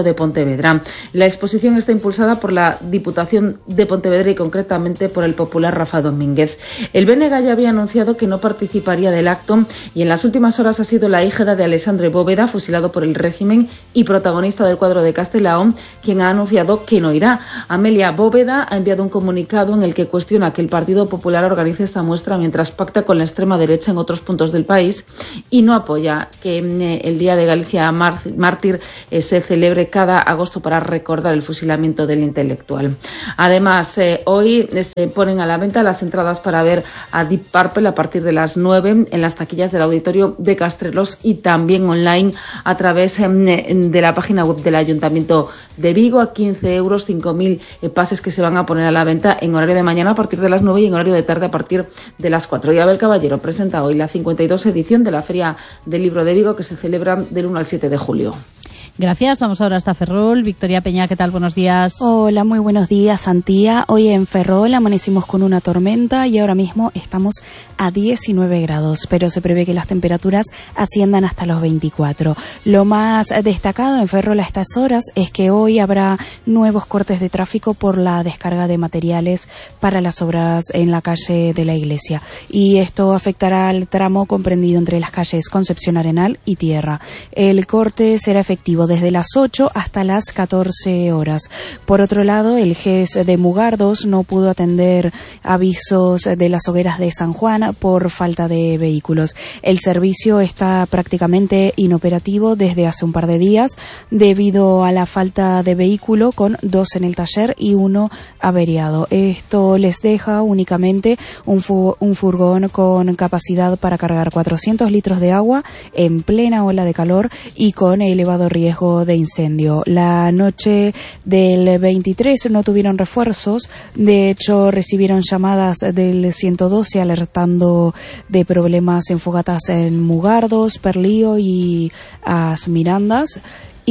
de Pontevedra. La exposición está impulsada por la Diputación de Pontevedra y concretamente por el popular Rafa Domínguez. El B N G ya había anunciado que no participaría del acto y en las últimas horas ha sido la híjeda de Alexandre Bóveda, fusilado por el régimen y protagonista del cuadro de Castelao, quien ha anunciado que no irá. Amelia Bóveda ha enviado un comunicado en el que cuestiona que el Partido Popular organice esta muestra mientras pacta con la extrema derecha en otros puntos del país y no apoya que eh, el Día de Galicia Mártir eh, se celebre cada agosto para recordar el fusilamiento del intelectual. Además, eh, hoy eh, se ponen a la venta las entradas para ver a Deep Purple a partir de las nueve en las taquillas del Auditorio de Castrelos y también online a través eh, de la página web del Ayuntamiento de Vigo a quince euros, cinco mil eh, pases que se van a poner a la venta en horario de mañana a partir de las nueve y en horario de tarde a partir de las cuatro. Y Abel Caballero presenta hoy la cincuenta y dos edición de la Feria del Libro de Vigo que se celebra del uno al siete de julio. Gracias, vamos ahora hasta Ferrol. Victoria Peña, ¿qué tal? Buenos días. Hola, muy buenos días, Antía. Hoy en Ferrol amanecimos con una tormenta y ahora mismo estamos a diecinueve grados, pero se prevé que las temperaturas asciendan hasta los veinticuatro. Lo más destacado en Ferrol a estas horas es que hoy habrá nuevos cortes de tráfico por la descarga de materiales para las obras en la calle de la iglesia. Y esto afectará al tramo comprendido entre las calles Concepción Arenal y Tierra. El corte será efectivo desde las ocho hasta las catorce horas. Por otro lado, el G E S de Mugardos no pudo atender avisos de las hogueras de San Juan por falta de vehículos. El servicio está prácticamente inoperativo desde hace un par de días debido a la falta de vehículo, con dos en el taller y uno averiado. Esto les deja únicamente un, fu- un furgón con capacidad para cargar cuatrocientos litros de agua en plena ola de calor y con elevado riesgo de incendio. La noche del veintitrés no tuvieron refuerzos, de hecho recibieron llamadas del ciento doce alertando de problemas en fogatas en Mugardos, Perlío y As Mirandas,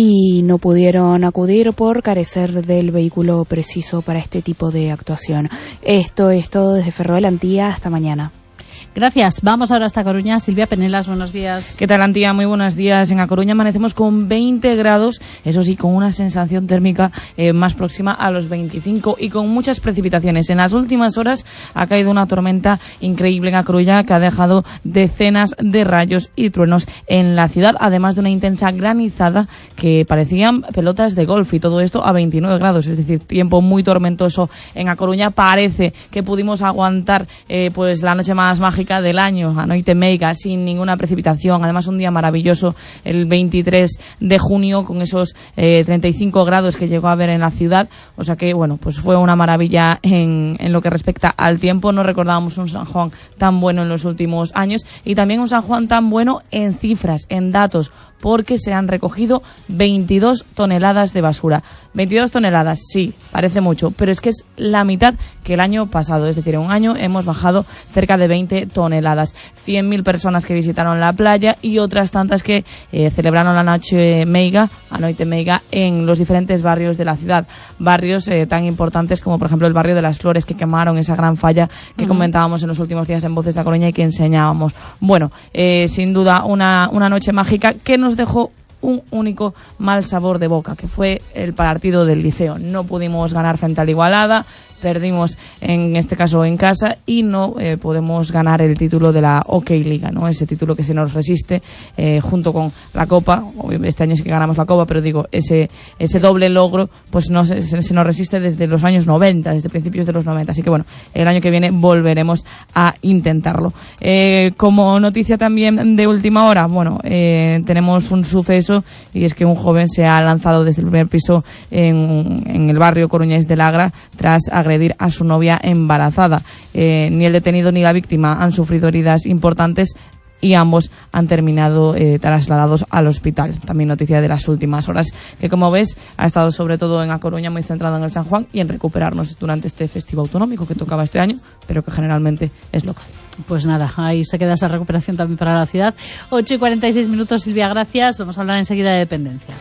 y no pudieron acudir por carecer del vehículo preciso para este tipo de actuación. Esto es todo desde Ferrol, Antía, hasta mañana. Gracias. Vamos ahora hasta Coruña. Silvia Penelas, buenos días. ¿Qué tal, Antía? Muy buenos días. En A Coruña amanecemos con veinte grados, eso sí, con una sensación térmica eh, más próxima a los veinticinco y con muchas precipitaciones. En las últimas horas ha caído una tormenta increíble en A Coruña que ha dejado decenas de rayos y truenos en la ciudad, además de una intensa granizada que parecían pelotas de golf, y todo esto a veintinueve grados, es decir, tiempo muy tormentoso en A Coruña. Parece que pudimos aguantar eh, pues la noche más mágica del año, a noite meiga, sin ninguna precipitación. Además, un día maravilloso el veintitrés de junio con esos eh, treinta y cinco grados que llegó a haber en la ciudad. O sea que, bueno, pues fue una maravilla en, en lo que respecta al tiempo. No recordábamos un San Juan tan bueno en los últimos años, y también un San Juan tan bueno en cifras, en datos, porque se han recogido veintidós toneladas de basura. veintidós toneladas, sí, parece mucho, pero es que es la mitad que el año pasado. Es decir, en un año hemos bajado cerca de veinte toneladas. cien mil personas que visitaron la playa y otras tantas que eh, celebraron la noche meiga, a noite meiga, en los diferentes barrios de la ciudad. Barrios eh, tan importantes como, por ejemplo, el barrio de Las Flores, que quemaron esa gran falla que uh-huh. comentábamos en los últimos días en Voces de A Coruña y que enseñábamos. Bueno, eh, sin duda una, una noche mágica que nos dejó un único mal sabor de boca, que fue el partido del Liceo. No pudimos ganar frente al Igualada, perdimos en este caso en casa y no eh, podemos ganar el título de la OK Liga, ¿no? Ese título que se nos resiste eh, junto con la Copa. Este año sí que ganamos la Copa, pero digo, ese ese doble logro pues no se, se nos resiste desde los años noventa, desde principios de los noventa. Así que bueno, el año que viene volveremos a intentarlo. Eh, como noticia también de última hora, bueno, eh, tenemos un suceso, y es que un joven se ha lanzado desde el primer piso en, en el barrio coruñés de Lagra tras agredir a su novia embarazada. Eh, ni el detenido ni la víctima han sufrido heridas importantes y ambos han terminado eh, trasladados al hospital. También noticia de las últimas horas, que como ves ha estado sobre todo en A Coruña muy centrado en el San Juan y en recuperarnos durante este festivo autonómico que tocaba este año, pero que generalmente es local. Pues nada, ahí se queda esa recuperación también para la ciudad. ocho y cuarenta y seis minutos, Silvia, gracias. Vamos a hablar enseguida de dependencia.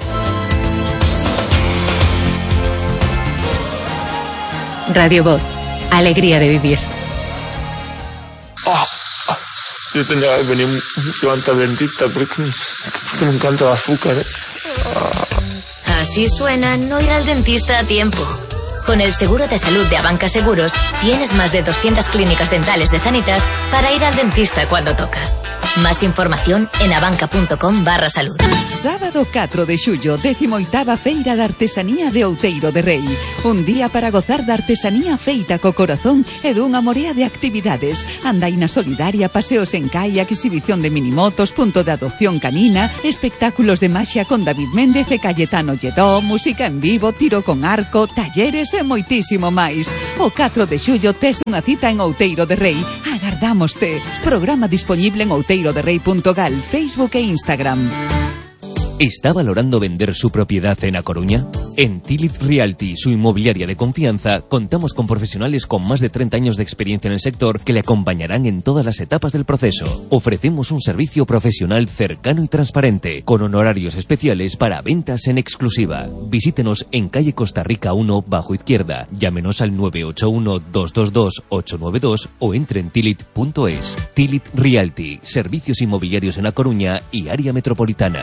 Radio Voz, alegría de vivir. Oh, oh. Yo tendría que venir mucho antes al dentista porque, porque me encanta el azúcar. ¿eh? Así Así suena no ir al dentista a tiempo. Con el seguro de salud de Abanca Seguros, tienes más de doscientas clínicas dentales de Sanitas para ir al dentista cuando toca. Más información en abanca.com barra salud. Sábado catro de xullo, decimoitava Feira de Artesanía de Outeiro de Rei. Un día para gozar da artesanía feita co corazón e dunha morea de actividades. Andaina solidaria, paseos en kayak, exhibición de minimotos, punto de adopción canina, espectáculos de maxia con David Méndez e Cayetano Lledó, música en vivo, tiro con arco, talleres e moitísimo máis. O catro de xullo tes unha cita en Outeiro de Rei. Agardámoste. Programa disponible en outeiro de rei punto gal, Facebook e Instagram. ¿Está valorando vender su propiedad en A Coruña? En Tilit Realty, su inmobiliaria de confianza, contamos con profesionales con más de treinta años de experiencia en el sector que le acompañarán en todas las etapas del proceso. Ofrecemos un servicio profesional cercano y transparente, con honorarios especiales para ventas en exclusiva. Visítenos en calle Costa Rica uno, bajo izquierda. Llámenos al nueve ocho uno, dos dos dos, ocho nueve dos o entre en tilit punto es. Tilit Realty, servicios inmobiliarios en A Coruña y área metropolitana.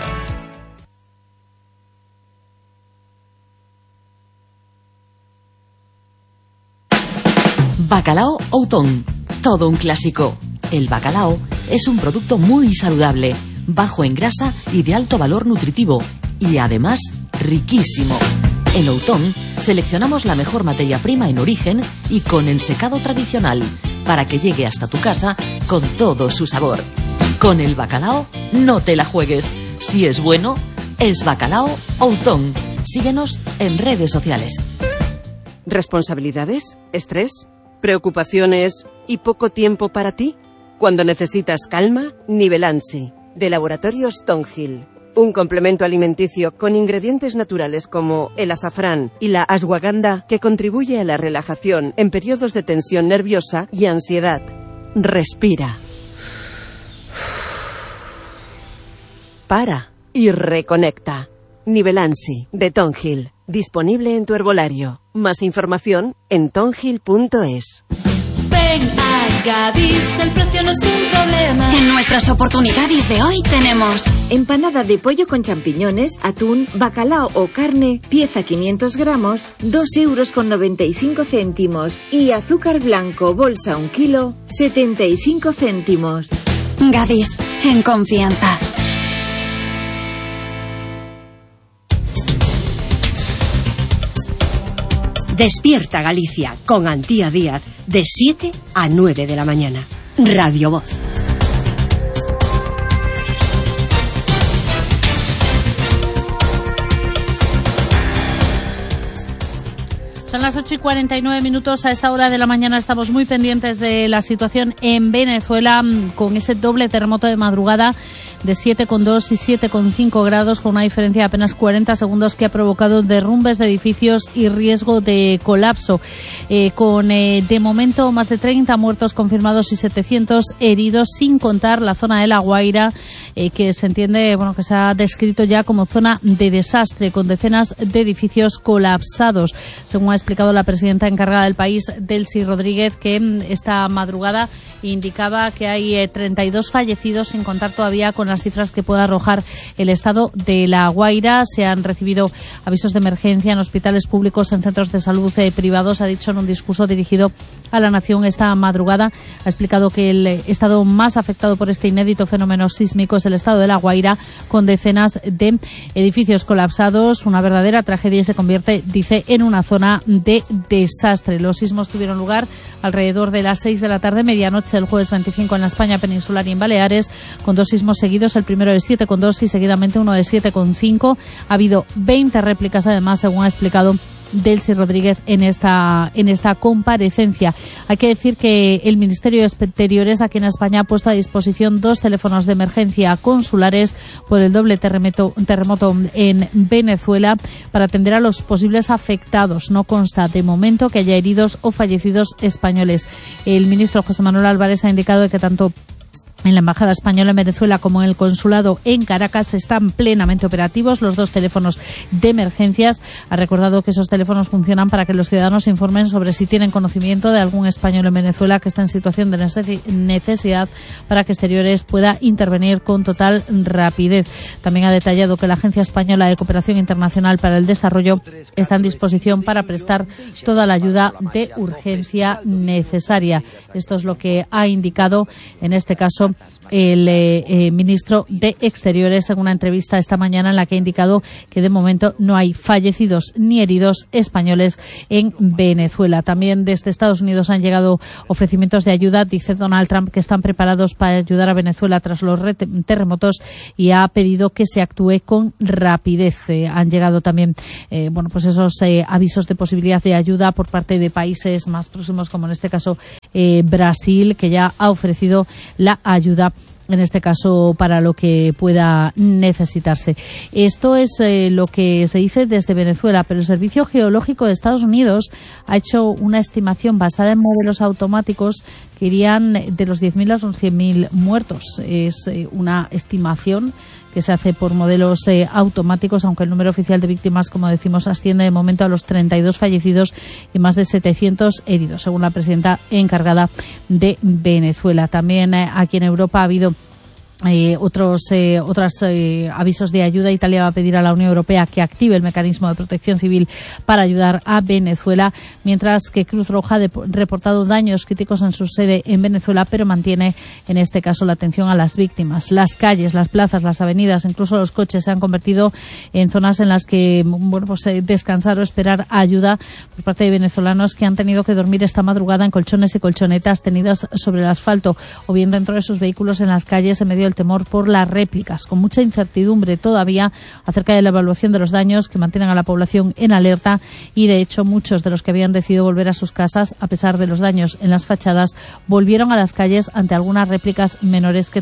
Bacalao Outón, todo un clásico. El bacalao es un producto muy saludable, bajo en grasa y de alto valor nutritivo, y además riquísimo. En Outón seleccionamos la mejor materia prima en origen y con ensecado tradicional, para que llegue hasta tu casa con todo su sabor. Con el bacalao no te la juegues. Si es bueno, es Bacalao Outón. Síguenos en redes sociales. ¿Responsabilidades? ¿Estrés? ¿Preocupaciones y poco tiempo para ti? Cuando necesitas calma, Nivelansi, de Laboratorios Tonhill. Un complemento alimenticio con ingredientes naturales como el azafrán y la ashwagandha que contribuye a la relajación en periodos de tensión nerviosa y ansiedad. Respira. Para y reconecta. Nivelansi, de Tonhill. Disponible en tu herbolario. Más información en tonhill punto es. Ven a Gadis, el precio no es un problema. En nuestras oportunidades de hoy tenemos empanada de pollo con champiñones, atún, bacalao o carne, pieza quinientos gramos, dos euros con noventa y cinco céntimos. Y azúcar blanco, bolsa un kilo, setenta y cinco céntimos. Gadis, en confianza. Despierta Galicia con Antía Díaz de siete a nueve de la mañana. Radio Voz. Son las ocho y cuarenta y nueve minutos. A esta hora de la mañana estamos muy pendientes de la situación en Venezuela, con ese doble terremoto de madrugada de siete coma dos y siete coma cinco grados, con una diferencia de apenas cuarenta segundos que ha provocado derrumbes de edificios y riesgo de colapso. Eh, con, eh, de momento, más de treinta muertos confirmados y setecientos heridos, sin contar la zona de La Guaira, eh, que se entiende, bueno, que se ha descrito ya como zona de desastre, con decenas de edificios colapsados. Según ha explicado la presidenta encargada del país, Delcy Rodríguez, que esta madrugada indicaba que hay eh, treinta y dos fallecidos, sin contar todavía con las cifras que pueda arrojar el estado de La Guaira. Se han recibido avisos de emergencia en hospitales públicos, en centros de salud eh, privados. Ha dicho en un discurso dirigido a la nación esta madrugada, ha explicado que el estado más afectado por este inédito fenómeno sísmico es el estado de La Guaira, con decenas de edificios colapsados. Una verdadera tragedia, y se convierte, dice, en una zona de desastre. Los sismos tuvieron lugar alrededor de las seis de la tarde, medianoche, el jueves veinticinco en la España peninsular y en Baleares, con dos sismos seguidos, el primero de siete coma dos y seguidamente uno de siete coma cinco. Ha habido veinte réplicas, además, según ha explicado Delcy Rodríguez en esta en esta comparecencia. Hay que decir que el Ministerio de Exteriores aquí en España ha puesto a disposición dos teléfonos de emergencia consulares por el doble terremoto, terremoto en Venezuela, para atender a los posibles afectados. No consta de momento que haya heridos o fallecidos españoles. El ministro José Manuel Álvarez ha indicado que tanto En la Embajada Española en Venezuela como en el Consulado en Caracas están plenamente operativos los dos teléfonos de emergencias. Ha recordado que esos teléfonos funcionan para que los ciudadanos informen sobre si tienen conocimiento de algún español en Venezuela que está en situación de necesidad para que Exteriores pueda intervenir con total rapidez. También ha detallado que la Agencia Española de Cooperación Internacional para el Desarrollo está en disposición para prestar toda la ayuda de urgencia necesaria. Esto es lo que ha indicado en este caso el eh, eh, ministro de Exteriores en una entrevista esta mañana en la que ha indicado que de momento no hay fallecidos ni heridos españoles en Venezuela. También desde Estados Unidos han llegado ofrecimientos de ayuda. Dice Donald Trump que están preparados para ayudar a Venezuela tras los terremotos y ha pedido que se actúe con rapidez. Eh, han llegado también eh, bueno, pues esos eh, avisos de posibilidad de ayuda por parte de países más próximos, como en este caso eh, Brasil, que ya ha ofrecido la ayuda, en este caso, para lo que pueda necesitarse. Esto es eh, lo que se dice desde Venezuela, pero el Servicio Geológico de Estados Unidos ha hecho una estimación basada en modelos automáticos que irían de los diez mil a los cien mil muertos. Es eh, una estimación que se hace por modelos eh, automáticos, aunque el número oficial de víctimas, como decimos, asciende de momento a los treinta y dos fallecidos y más de setecientos heridos, según la presidenta encargada de Venezuela. También eh, aquí en Europa ha habido Eh, otros eh, otros eh, avisos de ayuda. Italia va a pedir a la Unión Europea que active el mecanismo de protección civil para ayudar a Venezuela, mientras que Cruz Roja ha reportado daños críticos en su sede en Venezuela, pero mantiene en este caso la atención a las víctimas. Las calles, las plazas, las avenidas, incluso los coches se han convertido en zonas en las que bueno, pues, eh, descansar o esperar ayuda por parte de venezolanos que han tenido que dormir esta madrugada en colchones y colchonetas tenidas sobre el asfalto o bien dentro de sus vehículos en las calles en medio del temor por las réplicas, con mucha incertidumbre todavía acerca de la evaluación de los daños que mantienen a la población en alerta, y de hecho muchos de los que habían decidido volver a sus casas a pesar de los daños en las fachadas volvieron a las calles ante algunas réplicas menores que